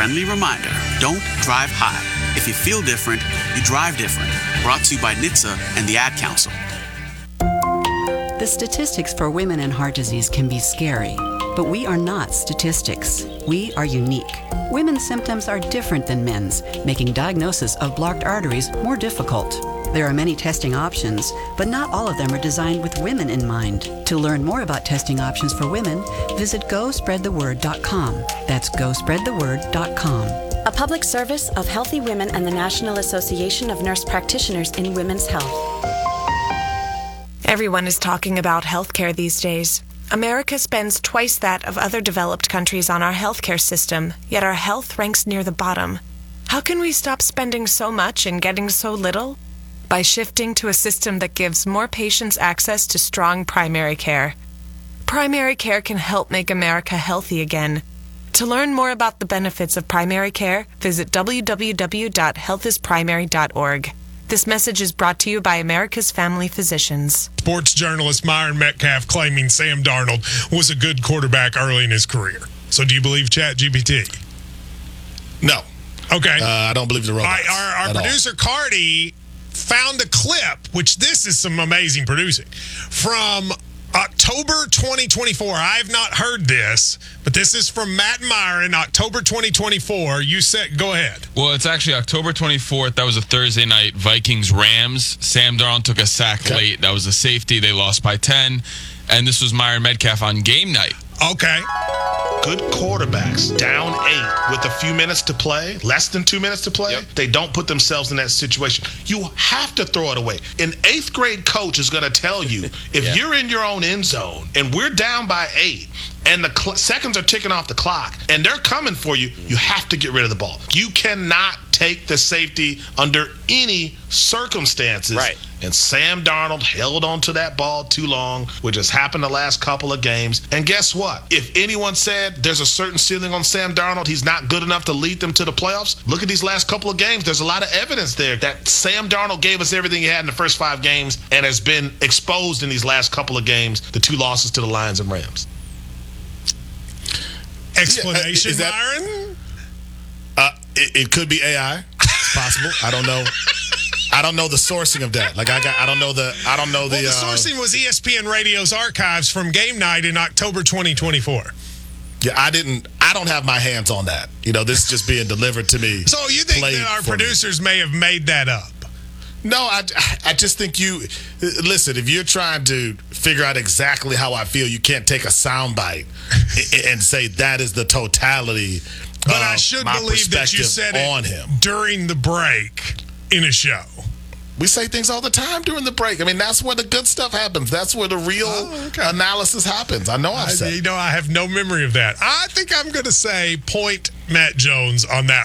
friendly reminder, don't drive high. If you feel different, you drive different. Brought to you by NHTSA and the Ad Council. The statistics for women and heart disease can be scary, but we are not statistics. We are unique. Women's symptoms are different than men's, making diagnosis of blocked arteries more difficult. There are many testing options, but not all of them are designed with women in mind. To learn more about testing options for women, visit GoSpreadTheWord.com. That's GoSpreadTheWord.com. A public service of Healthy Women and the National Association of Nurse Practitioners in Women's Health. Everyone is talking about healthcare these days. America spends twice that of other developed countries on our healthcare system, yet our health ranks near the bottom. How can we stop spending so much and getting so little? By shifting to a system that gives more patients access to strong primary care. Primary care can help make America healthy again. To learn more about the benefits of primary care, visit www.healthisprimary.org. This message is brought to you by America's Family Physicians. Sports journalist Myron Metcalf claiming Sam Darnold was a good quarterback early in his career. So do you believe ChatGPT? No. Okay. I don't believe the robots. Our producer, Cardi, found a clip, which this is some amazing producing, from October 2024. I have not heard this, but this is from Matt Myron, October 2024. You said, go ahead. Well, it's actually October 24th. That was a Thursday night. Vikings-Rams. Sam Darnold took a sack late. That was a safety. They lost by 10. And this was Myron Metcalf on game night. Okay. Good quarterbacks down 8 with a few minutes to play, less than 2 minutes to play, they don't put themselves in that situation. You have to throw it away. An 8th grade coach is going to tell you, if you're in your own end zone and we're down by 8 and the seconds are ticking off the clock and they're coming for you, you have to get rid of the ball. You cannot take the safety under any circumstances. Right. And Sam Darnold held on to that ball too long, which has happened the last couple of games. And guess what? If anyone said there's a certain ceiling on Sam Darnold, he's not good enough to lead them to the playoffs, look at these last couple of games. There's a lot of evidence there that Sam Darnold gave us everything he had in the first 5 games and has been exposed in these last couple of games, the 2 losses to the Lions and Rams. Explanation, that, Myron? It could be AI. It's possible. I don't know. I don't know the sourcing of that. I don't know the sourcing was ESPN Radio's archives from game night in October 2024. Yeah, I don't have my hands on that. This is just being delivered to me. So you think that our producers may have made that up? No, I just think listen, if you're trying to figure out exactly how I feel, you can't take a soundbite and say that is the totality. But I should believe that you said it on him during the break in a show. We say things all the time during the break. I mean, that's where the good stuff happens. That's where the real analysis happens. I know I've said. I have no memory of that. I think I'm going to say point Matt Jones on that